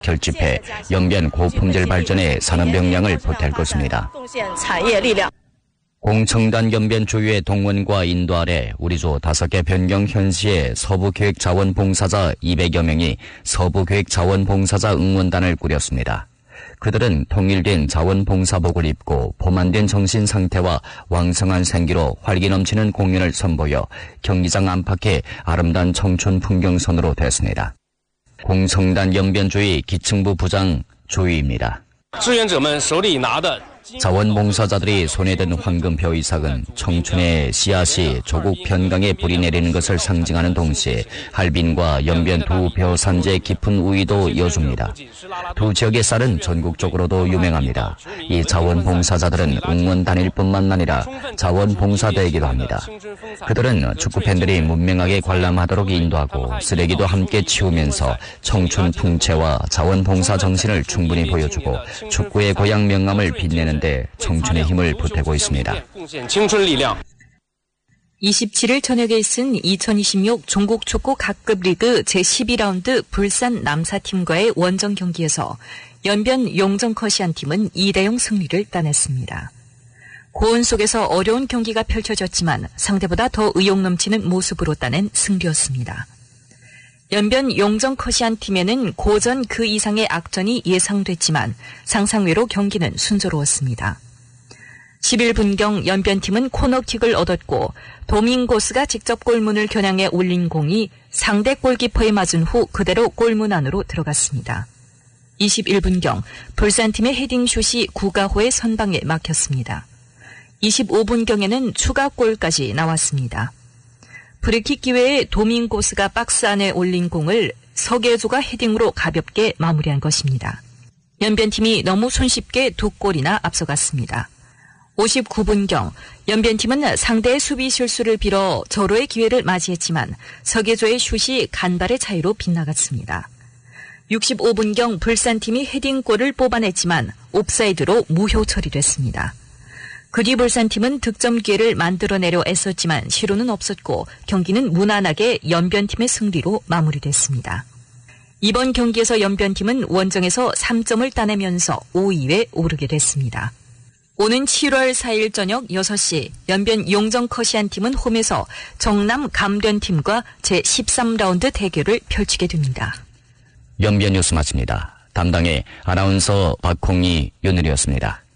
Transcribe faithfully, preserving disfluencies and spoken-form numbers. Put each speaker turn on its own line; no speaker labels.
결집해 연변 고품질 발전의 산업 역량을 보탤 것입니다. 공청단 연변 조유의 동원과 인도 아래 우리조 다섯 개 변경 현시의 서부계획자원봉사자 이백여 명이 서부계획자원봉사자 응원단을 꾸렸습니다. 그들은 통일된 자원봉사복을 입고 포만된 정신 상태와 왕성한 생기로 활기 넘치는 공연을 선보여 경기장 안팎에 아름다운 청춘 풍경선으로 됐습니다. 공청단 연변조의 기층부 부장 조유입니다. 자원봉사자들이 손에 든 황금표 이삭은 청춘의 씨앗이 조국 편강에 뿌리 내리는 것을 상징하는 동시에 할빈과 연변 두 벼산지의 깊은 우위도 이어줍니다. 두 지역의 쌀은 전국적으로도 유명합니다. 이 자원봉사자들은 응원단일 뿐만 아니라 자원봉사대이기도 합니다. 그들은 축구팬들이 문명하게 관람하도록 인도하고 쓰레기도 함께 치우면서 청춘 풍채와 자원봉사 정신을 충분히 보여주고 축구의 고향 명암을 빛내는 데 청춘의 힘을 보태고 있습니다.
이십칠 일 저녁에 있은 이천이십육 종국 축구 각급 리그 제십이 라운드 불산 남사팀과의 원정 경기에서 연변 용정 커시안 팀은 이 대 영 승리를 따냈습니다. 고온 속에서 어려운 경기가 펼쳐졌지만 상대보다 더 의욕 넘치는 모습으로 따낸 승리였습니다. 연변 용정 커시안 팀에는 고전 그 이상의 악전이 예상됐지만 상상외로 경기는 순조로웠습니다. 십일 분경 연변팀은 코너킥을 얻었고 도밍고스가 직접 골문을 겨냥해 올린 공이 상대 골키퍼에 맞은 후 그대로 골문 안으로 들어갔습니다. 이십일 분경 불산팀의 헤딩슛이 구가호의 선방에 막혔습니다. 이십오 분경에는 추가골까지 나왔습니다. 프리킥 기회에 도밍고스가 박스 안에 올린 공을 서계조가 헤딩으로 가볍게 마무리한 것입니다. 연변팀이 너무 손쉽게 두 골이나 앞서갔습니다. 오십구 분경 연변팀은 상대의 수비 실수를 빌어 절호의 기회를 맞이했지만 서계조의 슛이 간발의 차이로 빗나갔습니다. 육십오 분경 불산팀이 헤딩골을 뽑아냈지만 옵사이드로 무효 처리됐습니다. 그 뒤 불산팀은 득점 기회를 만들어내려 애썼지만 시로는 없었고 경기는 무난하게 연변팀의 승리로 마무리됐습니다. 이번 경기에서 연변팀은 원정에서 삼 점을 따내면서 오 위에 오르게 됐습니다. 오는 칠월 사일 저녁 여섯 시 연변 용정 커시안 팀은 홈에서 정남 감련팀과 제십삼 라운드 대결을 펼치게 됩니다.
연변 뉴스 마칩니다. 담당의 아나운서 박홍희, 윤을이었습니다.